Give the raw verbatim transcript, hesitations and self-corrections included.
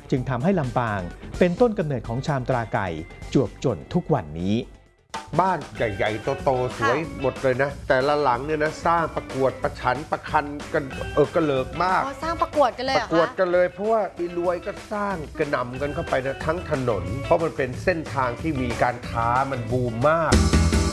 จึงทำให้ลำปางเป็นต้นกำเนิดของชามตราไก่จวบจนทุกวันนี้บ้านใหญ่ๆโตๆสวยหมดเลยนะแต่ละหลังเนี่ยนะสร้างประกวดประชันประคันกันเออกระเลิกมากสร้างประกวดกันเลยประกวดกันเลยเพราะว่าอีรวยก็สร้างกระหน่ำกันเข้าไปนะทั้งถนนเพราะมันเป็นเส้นทางที่มีการค้ามันบูมมาก